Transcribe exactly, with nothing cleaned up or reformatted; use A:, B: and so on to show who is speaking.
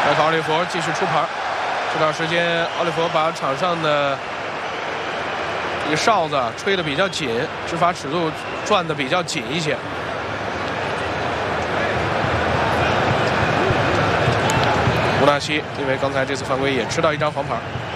A: 麦克奥利弗继续出牌。这段时间，奥利弗把场上的这个哨子吹得比较紧，执法尺度转得比较紧一些。乌纳西因为刚才这次犯规也吃到一张黄牌。